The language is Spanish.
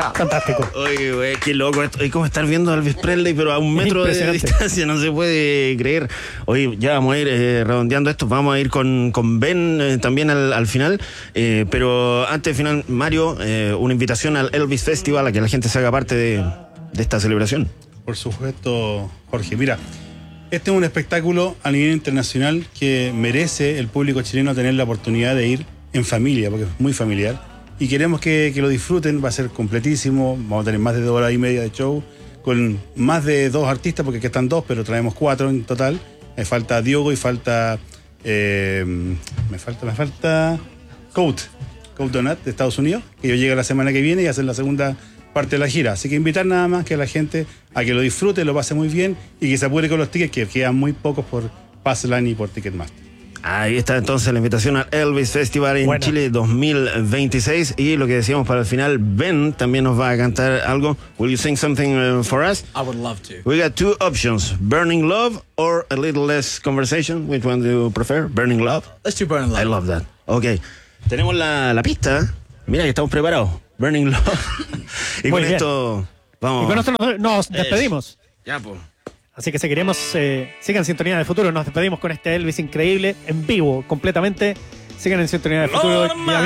Fantástico. Oye, güey, qué loco esto. Es como estar viendo a Elvis Presley, pero a un metro de distancia, no se puede creer. Oye, ya vamos a ir redondeando esto, vamos a ir con Ben también al final, pero antes del final, Mario, una invitación al Elvis Festival, a que la gente se haga parte de esta celebración. Por supuesto, Jorge. Mira, este es un espectáculo a nivel internacional que merece el público chileno tener la oportunidad de ir en familia, porque es muy familiar. Y queremos que lo disfruten, va a ser completísimo, vamos a tener más de 2 horas y media de show, con más de 2 artistas, porque aquí están 2, pero traemos 4 en total. Me falta Diogo y falta... me falta Coat Donat de Estados Unidos, que yo llego la semana que viene y hacen la segunda parte de la gira. Así que invitar nada más que a la gente a que lo disfrute, lo pase muy bien y que se apure con los tickets, que quedan muy pocos por Passline y por Ticketmaster. Ahí está entonces la invitación al Elvis Festival en Chile 2026. Y lo que decíamos para el final, Ben también nos va a cantar algo. Will you sing something for us? I would love to. We got 2 options, Burning Love or A Little Less Conversation. Which one do you prefer? Burning Love? Let's do Burning Love. I love that. Ok, tenemos la pista. Mira que estamos preparados. Burning Love. Y muy con bien. Esto vamos. Y con esto nos despedimos. Ya, pues. Así que si queremos, sigan en sintonía del futuro. Nos despedimos con este Elvis increíble, en vivo, completamente. Sigan en sintonía del futuro. Y